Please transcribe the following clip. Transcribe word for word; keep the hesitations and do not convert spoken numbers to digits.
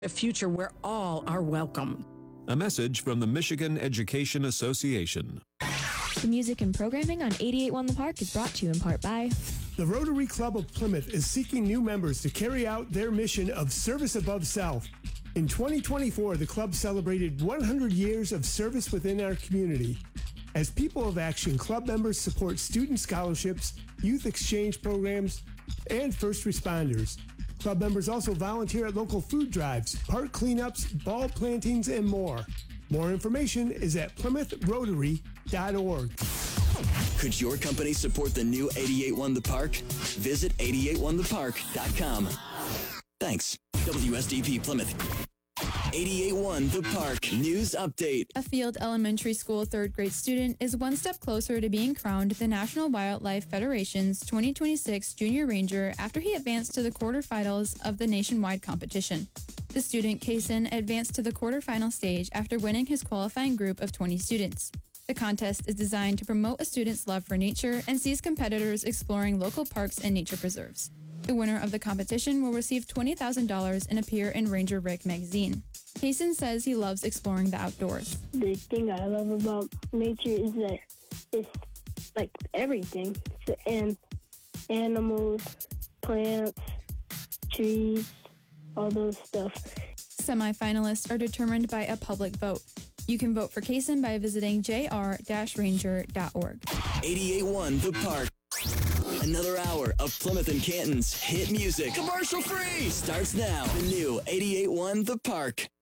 A future where all are welcome. A message from the Michigan Education Association. The music and programming on eighty-eight point one The Park is brought to you in part by the Rotary Club of Plymouth is seeking new members to carry out their mission of service above self. In twenty twenty-four, the club celebrated one hundred years of service within our community. As People of Action, club members support student scholarships, youth exchange programs, and first responders. Club members also volunteer at local food drives, park cleanups, ball plantings, and more. More information is at plymouth rotary dot org. Could your company support the new eighty-eight point one The Park? Visit eighty-eight one the park dot com. Thanks. W S D P Plymouth. eighty-eight point one The Park News Update. A Field Elementary School third grade student is one step closer to being crowned the National Wildlife Federation's twenty twenty-six Junior Ranger after he advanced to the quarterfinals of the nationwide competition. The student, Kaysen, advanced to the quarterfinal stage after winning his qualifying group of twenty students. The contest is designed to promote a student's love for nature and sees competitors exploring local parks and nature preserves. The winner of the competition will receive twenty thousand dollars and appear in Ranger Rick magazine. Kaysen says he loves exploring the outdoors. The thing I love about nature is that it's like everything. And animals, plants, trees, all those stuff. Semi-finalists are determined by a public vote. You can vote for Kaysen by visiting j r dash ranger dot org. eighty-eight point one The Park. Another hour of Plymouth and Canton's hit music. Commercial free! Starts now. The new eighty-eight point one The Park.